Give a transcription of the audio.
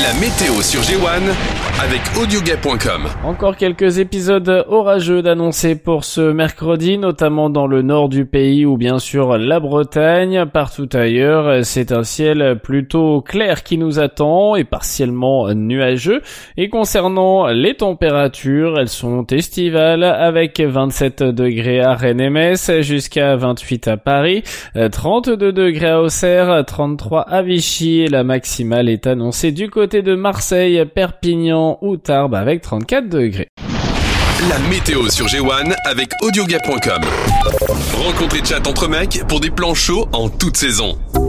La météo sur G1 avec audioguet.com. Encore quelques épisodes orageux d'annoncer pour ce mercredi, notamment dans le nord du pays ou bien sûr la Bretagne. Partout ailleurs, c'est un ciel plutôt clair qui nous attend et partiellement nuageux. Et concernant les températures, elles sont estivales avec 27 degrés à Rennes et Metz, jusqu'à 28 à Paris, 32 degrés à Auxerre, 33 à Vichy et la maximale est annoncée du côté de Marseille, Perpignan ou Tarbes avec 34 degrés. La météo sur G1 avec audioguet.com. Rencontre et chat entre mecs pour des plans chauds en toute saison.